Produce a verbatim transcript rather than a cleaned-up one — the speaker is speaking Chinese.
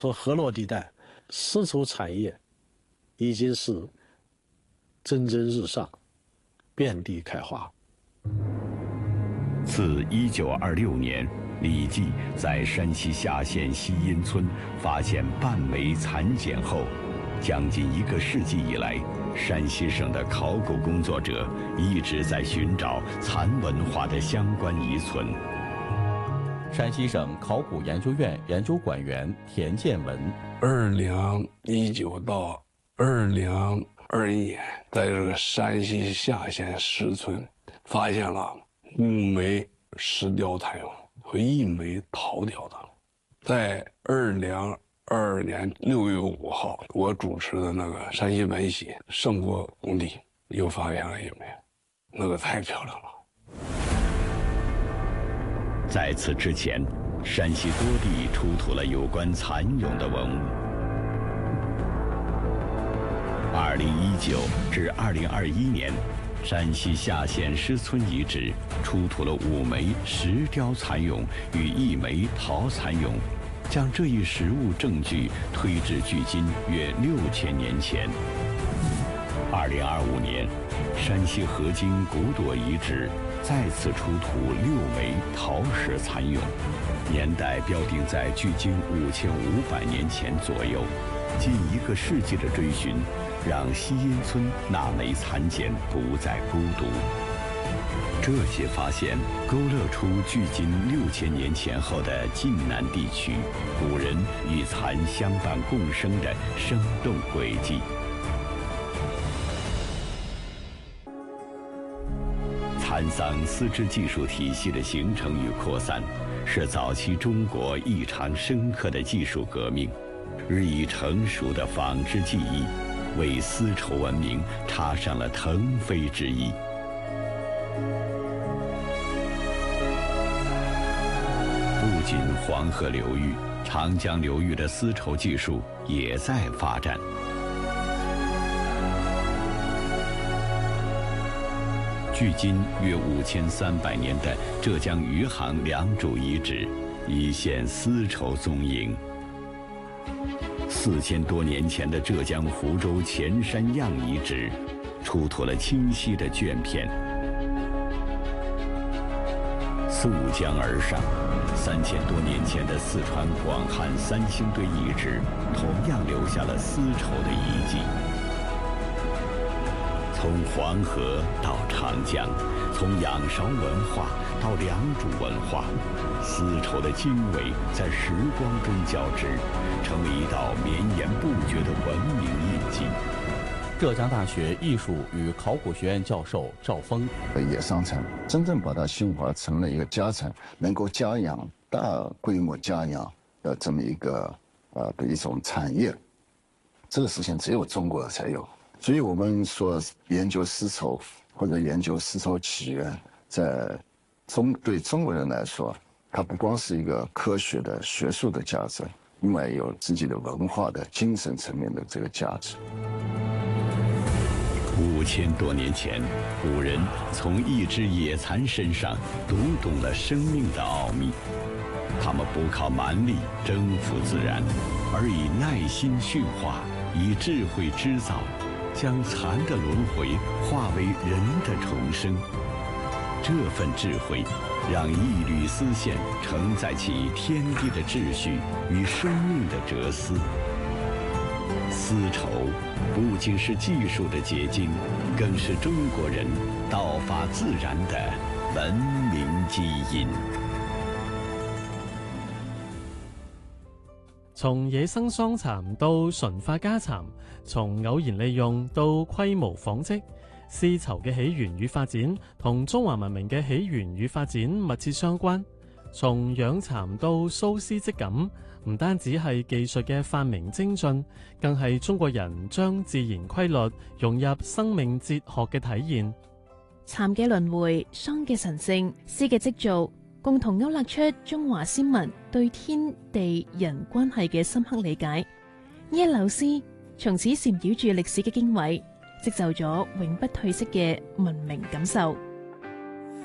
说河洛地带丝绸产业已经是蒸蒸日上，遍地开花。 自一九二六年，李济在山西夏县西阴村发现半枚蚕茧后，将近一个世纪以来，山西省的考古工作者一直在寻找蚕文化的相关遗存。 山西省考古研究院研究馆员田建文： 二零一九到二零二一年，在这个山西夏县石村发现了五枚石雕蚕蛹和一枚陶雕的。在二零二二年六月五号，我主持的那个山西文喜圣国工地又发现了一枚，那个太漂亮了。 在此之前，山西多地出土了有关蚕蛹的文物。二零一九至二零二一年，山西夏县石村遗址出土了五枚石雕蚕蛹与一枚陶蚕蛹，将这一实物证据推至距今约六千年前。二零二五年，山西河津古朵遗址再次出土六枚陶石蚕蛹，年代标定在距今五千五百年前左右。近一个世纪的追寻，让西阴村那枚蚕茧不再孤独。这些发现勾勒出距今六千年前后的晋南地区古人与蚕相伴共生的生动轨迹。蚕桑丝织技术体系的形成与扩散，是早期中国异常深刻的技术革命。日益成熟的纺织技艺，为丝绸文明插上了腾飞之翼。不仅黄河流域、长江流域的丝绸技术也在发展。距今约五千三百年的浙江余杭良渚遗址，已现丝绸踪影。四千多年前的浙江湖州前山样遗址，出土了清晰的卷片。溯江而上，三千多年前的四川广汉三星堆遗址，同样留下了丝绸的遗迹。从黄河到长江，从仰韶文化到良渚文化，丝绸的经纬在时光中交织，成为一道绵延不绝的文明印记。 浙江大学艺术与考古学院教授赵峰： 野桑蚕真正把它驯化成了一个家蚕，能够家养、大规模家养的这么一个呃的一种产业，这个事情只有中国才有。所以我们说研究丝绸或者研究丝绸起源，在中对中国人来说，它不光是一个科学的学术的价值，另外有自己的文化的精神层面的这个价值。 五千多年前，古人从一只野蚕身上读懂了生命的奥秘。他们不靠蛮力征服自然，而以耐心驯化，以智慧织造，将蚕的轮回化为人的重生。这份智慧，让一缕丝线承载起天地的秩序与生命的哲思。丝绸不仅是技术的结晶，更是中国人道法自然的文明基因。 從野生桑蠶到馴化家蠶，從偶然利用到規模紡織，絲綢嘅起源與發展同中華文明嘅起源與發展密切相關。從養蠶到蘇絲織錦，唔單止係技術嘅發明精進，更係中國人將自然規律融入生命哲學嘅體現。 蠶嘅輪迴、桑嘅神聖、絲嘅織造，共同勾勒出中華先民對天地人關係嘅深刻理解。呢一縷絲從此纏繞住歷史嘅經緯，織就咗永不褪色嘅文明感受。